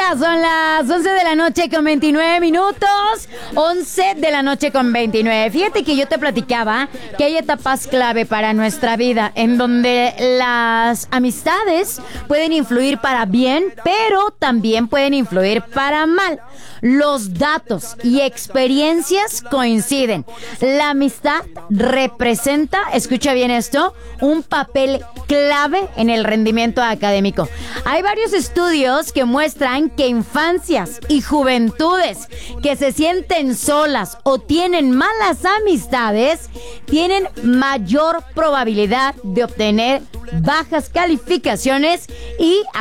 Son las 11 de la noche con 29 minutos. 11 de la noche con 29. Fíjate que yo te platicaba que hay etapas clave para nuestra vida en donde las amistades pueden influir para bien, pero también pueden influir para mal. Los datos y experiencias coinciden. La amistad representa, escucha bien esto, un papel clave en el rendimiento académico. Hay varios estudios que muestran que infancias y juventudes que se sienten solas o tienen malas amistades tienen mayor probabilidad de obtener bajas calificaciones y